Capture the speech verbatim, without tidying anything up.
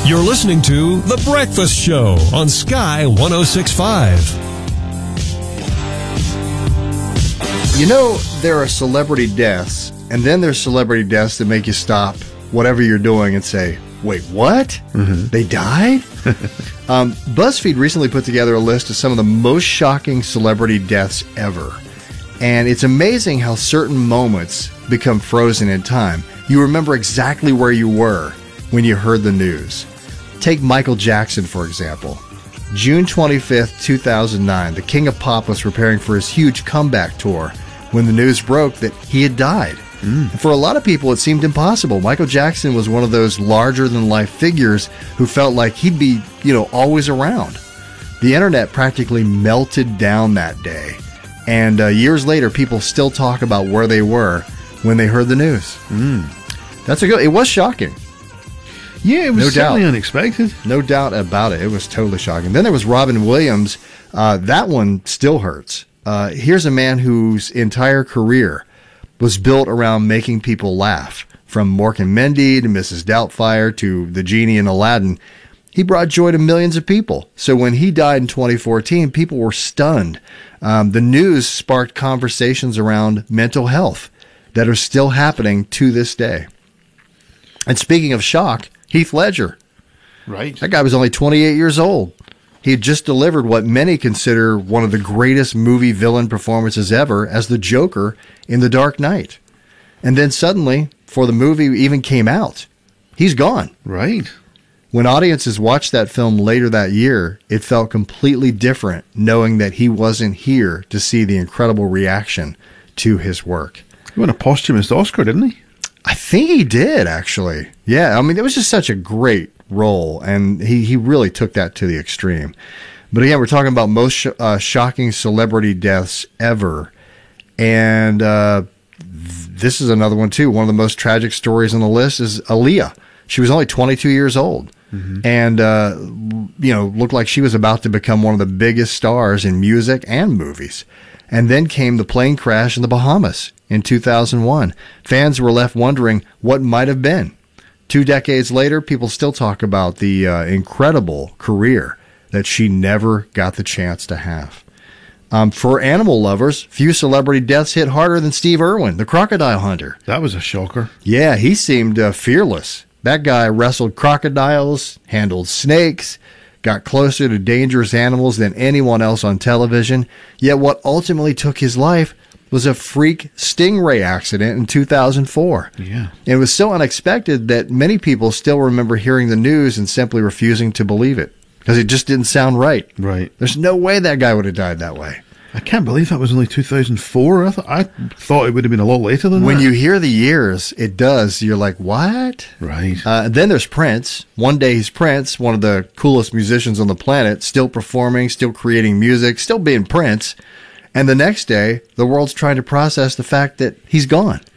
You're listening to The Breakfast Show on Sky one oh six point five. You know, there are celebrity deaths, and then there's celebrity deaths that make you stop whatever you're doing and say, wait, what? Mm-hmm. They died? um, BuzzFeed recently put together a list of some of the most shocking celebrity deaths ever. And it's amazing how certain moments become frozen in time. You remember exactly where you were when you heard the news. Take Michael Jackson, for example. June twenty-fifth, two thousand nine, the King of Pop was preparing for his huge comeback tour when the news broke that he had died. Mm. For a lot of people, it seemed impossible. Michael Jackson was one of those larger-than-life figures who felt like he'd be, you know, always around. The internet practically melted down that day. And uh, years later, people still talk about where they were when they heard the news. Mm. That's a good... It was shocking. Yeah, it was no certainly doubt. unexpected. No doubt about it. It was totally shocking. Then there was Robin Williams. Uh, that one still hurts. Uh, here's a man whose entire career was built around making people laugh. From Mork and Mindy to Missus Doubtfire to the genie in Aladdin, he brought joy to millions of people. So when he died in twenty fourteen, people were stunned. Um, the news sparked conversations around mental health that are still happening to this day. And speaking of shock, Heath Ledger. Right. That guy was only twenty-eight years old. He had just delivered what many consider one of the greatest movie villain performances ever as the Joker in The Dark Knight. And then suddenly, before the movie even came out, he's gone. Right. When audiences watched that film later that year, it felt completely different knowing that he wasn't here to see the incredible reaction to his work. He won a posthumous Oscar, didn't he? I think he did, actually. Yeah, I mean, it was just such a great role, and he, he really took that to the extreme. But again, we're talking about most sh- uh, shocking celebrity deaths ever, and uh, this is another one, too. One of the most tragic stories on the list is Aaliyah. She was only twenty-two years old, mm-hmm. and, uh, you know, looked like she was about to become one of the biggest stars in music and movies. And then came the plane crash in the Bahamas in two thousand one. Fans were left wondering what might have been. Two decades later, people still talk about the uh, incredible career that she never got the chance to have. Um, for animal lovers, few celebrity deaths hit harder than Steve Irwin, the crocodile hunter. That was a shocker. Yeah, he seemed uh, fearless. That guy wrestled crocodiles, handled snakes, got closer to dangerous animals than anyone else on television. Yet what ultimately took his life was a freak stingray accident in two thousand four. Yeah. It was so unexpected that many people still remember hearing the news and simply refusing to believe it because it just didn't sound right. Right. There's no way that guy would have died that way. I can't believe that was only two thousand four. I, th- I thought it would have been a lot later than when that. When you hear the years, it does. You're like, what? Right. Uh, then there's Prince. One day he's Prince, one of the coolest musicians on the planet, still performing, still creating music, still being Prince. And the next day, the world's trying to process the fact that he's gone.